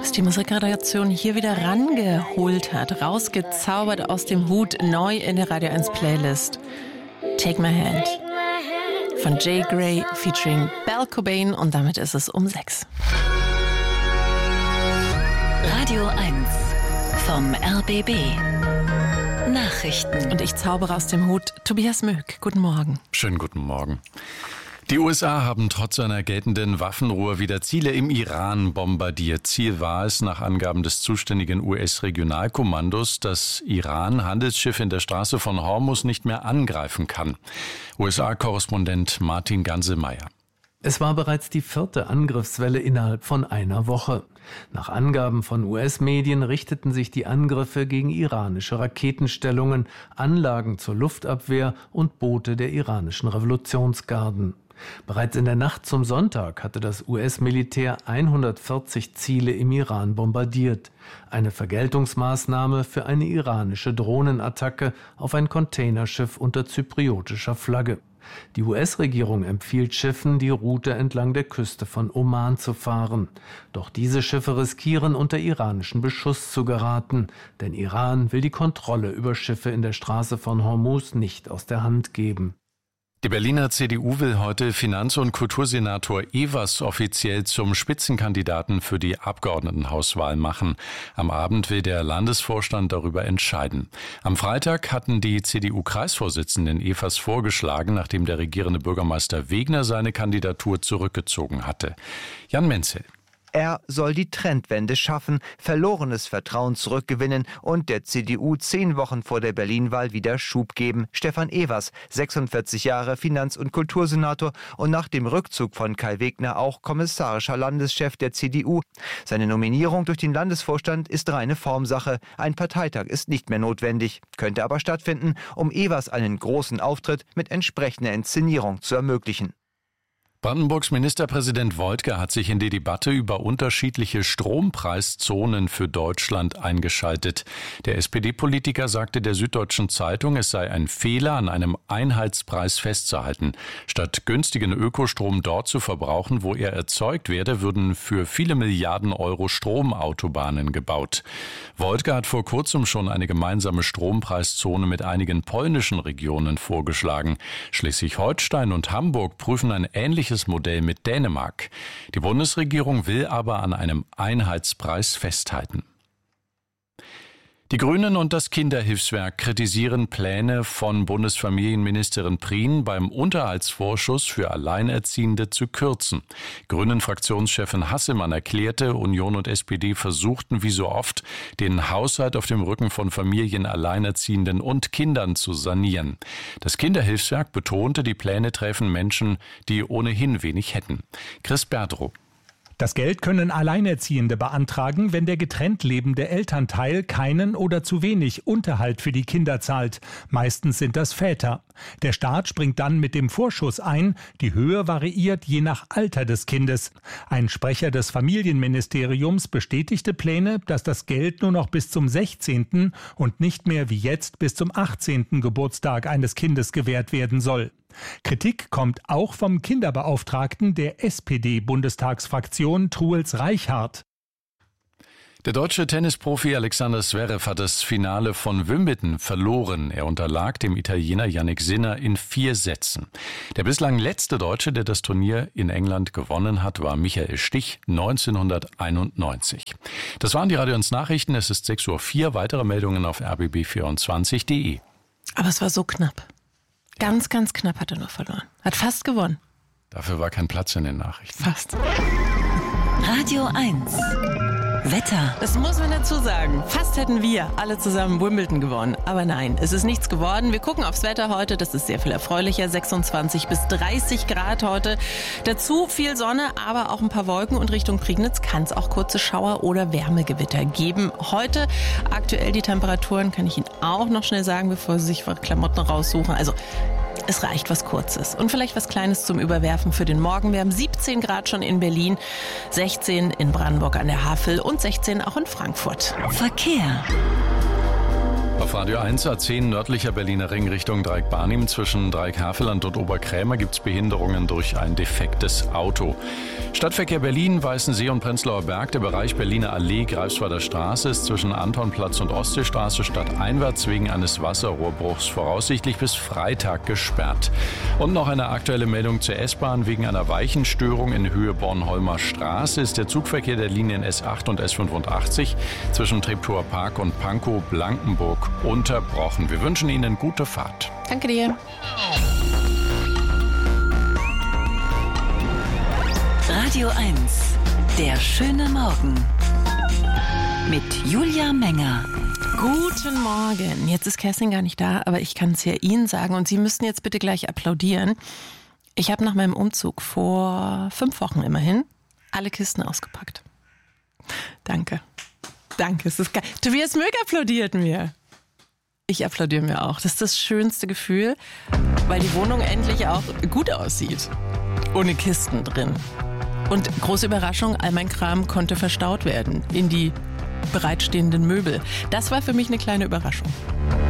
was die Musikredaktion hier wieder rangeholt hat, rausgezaubert aus dem Hut, neu in der Radio 1 Playlist. Take My Hand von Jay Gray featuring Belle Cobain und damit ist es um 6. Radio 1 vom RBB. Nachrichten. Und ich zaubere aus dem Hut Tobias Möck. Guten Morgen. Schönen guten Morgen. Die USA haben trotz einer geltenden Waffenruhe wieder Ziele im Iran bombardiert. Ziel war es, nach Angaben des zuständigen US-Regionalkommandos, dass Iran Handelsschiffe in der Straße von Hormuz nicht mehr angreifen kann. USA-Korrespondent Martin Ganselmeier. Es war bereits die 4. Angriffswelle innerhalb von einer Woche. Nach Angaben von US-Medien richteten sich die Angriffe gegen iranische Raketenstellungen, Anlagen zur Luftabwehr und Boote der iranischen Revolutionsgarden. Bereits in der Nacht zum Sonntag hatte das US-Militär 140 Ziele im Iran bombardiert. Eine Vergeltungsmaßnahme für eine iranische Drohnenattacke auf ein Containerschiff unter zypriotischer Flagge. Die US-Regierung empfiehlt Schiffen, die Route entlang der Küste von Oman zu fahren. Doch diese Schiffe riskieren, unter iranischen Beschuss zu geraten, denn Iran will die Kontrolle über Schiffe in der Straße von Hormuz nicht aus der Hand geben. Die Berliner CDU will heute Finanz- und Kultursenator Evers offiziell zum Spitzenkandidaten für die Abgeordnetenhauswahl machen. Am Abend will der Landesvorstand darüber entscheiden. Am Freitag hatten die CDU-Kreisvorsitzenden Evers vorgeschlagen, nachdem der regierende Bürgermeister Wegner seine Kandidatur zurückgezogen hatte. Jan Menzel. Er soll die Trendwende schaffen, verlorenes Vertrauen zurückgewinnen und der CDU 10 Wochen vor der Berlin-Wahl wieder Schub geben. Stefan Evers, 46 Jahre, Finanz- und Kultursenator und nach dem Rückzug von Kai Wegner auch kommissarischer Landeschef der CDU. Seine Nominierung durch den Landesvorstand ist reine Formsache. Ein Parteitag ist nicht mehr notwendig, könnte aber stattfinden, um Evers einen großen Auftritt mit entsprechender Inszenierung zu ermöglichen. Brandenburgs Ministerpräsident Woidke hat sich in die Debatte über unterschiedliche Strompreiszonen für Deutschland eingeschaltet. Der SPD-Politiker sagte der Süddeutschen Zeitung, es sei ein Fehler, an einem Einheitspreis festzuhalten. Statt günstigen Ökostrom dort zu verbrauchen, wo er erzeugt werde, würden für viele Milliarden Euro Stromautobahnen gebaut. Woidke hat vor kurzem schon eine gemeinsame Strompreiszone mit einigen polnischen Regionen vorgeschlagen. Schleswig-Holstein und Hamburg prüfen ein ähnliches Modell mit Dänemark. Die Bundesregierung will aber an einem Einheitspreis festhalten. Die Grünen und das Kinderhilfswerk kritisieren Pläne von Bundesfamilienministerin Prien, beim Unterhaltsvorschuss für Alleinerziehende zu kürzen. Grünen-Fraktionschefin Hasselmann erklärte, Union und SPD versuchten wie so oft, den Haushalt auf dem Rücken von Familien, Alleinerziehenden und Kindern zu sanieren. Das Kinderhilfswerk betonte, die Pläne treffen Menschen, die ohnehin wenig hätten. Chris Berdrow. Das Geld können Alleinerziehende beantragen, wenn der getrennt lebende Elternteil keinen oder zu wenig Unterhalt für die Kinder zahlt. Meistens sind das Väter. Der Staat springt dann mit dem Vorschuss ein. Die Höhe variiert je nach Alter des Kindes. Ein Sprecher des Familienministeriums bestätigte Pläne, dass das Geld nur noch bis zum 16. und nicht mehr wie jetzt bis zum 18. Geburtstag eines Kindes gewährt werden soll. Kritik kommt auch vom Kinderbeauftragten der SPD-Bundestagsfraktion Truls Reichardt. Der deutsche Tennisprofi Alexander Zverev hat das Finale von Wimbledon verloren. Er unterlag dem Italiener Jannik Sinner in 4 Sätzen. Der bislang letzte Deutsche, der das Turnier in England gewonnen hat, war Michael Stich 1991. Das waren die Radio 1 Nachrichten. Es ist 6:04 Uhr. Weitere Meldungen auf rbb24.de. Aber es war so knapp. Ganz, ganz knapp hat er noch verloren. Hat fast gewonnen. Dafür war kein Platz in den Nachrichten. Fast. Radio 1. Wetter. Das muss man dazu sagen. Fast hätten wir alle zusammen Wimbledon gewonnen. Aber nein, es ist nichts geworden. Wir gucken aufs Wetter heute. Das ist sehr viel erfreulicher. 26 bis 30 Grad heute. Dazu viel Sonne, aber auch ein paar Wolken. Und Richtung Prignitz kann es auch kurze Schauer oder Wärmegewitter geben. Heute aktuell die Temperaturen, kann ich Ihnen auch noch schnell sagen, bevor Sie sich Klamotten raussuchen. Also es reicht was Kurzes und vielleicht was Kleines zum Überwerfen für den Morgen. Wir haben 17 Grad schon in Berlin, 16 in Brandenburg an der Havel und 16 auch in Frankfurt. Verkehr. Auf Radio 1 A10 nördlicher Berliner Ring Richtung Dreieck-Barnim zwischen Dreieck-Havelland und Oberkrämer gibt es Behinderungen durch ein defektes Auto. Stadtverkehr Berlin, Weißensee und Prenzlauer Berg, der Bereich Berliner Allee, Greifswalder Straße ist zwischen Antonplatz und Ostseestraße stadteinwärts wegen eines Wasserrohrbruchs voraussichtlich bis Freitag gesperrt. Und noch eine aktuelle Meldung zur S-Bahn. Wegen einer Weichenstörung in Höhe Bornholmer Straße ist der Zugverkehr der Linien S8 und S85 zwischen Treptower Park und Pankow-Blankenburg unterbrochen. Wir wünschen Ihnen gute Fahrt. Danke dir. Radio 1, der schöne Morgen. Mit Julia Menger. Guten Morgen. Jetzt ist Kerstin gar nicht da, aber ich kann es ja Ihnen sagen und Sie müssten jetzt bitte gleich applaudieren. Ich habe nach meinem Umzug vor 5 Wochen immerhin alle Kisten ausgepackt. Danke. Danke, es ist geil. Tobias Mück applaudiert mir. Ich applaudiere mir auch. Das ist das schönste Gefühl, weil die Wohnung endlich auch gut aussieht. Ohne Kisten drin. Und große Überraschung, all mein Kram konnte verstaut werden in die bereitstehenden Möbel. Das war für mich eine kleine Überraschung.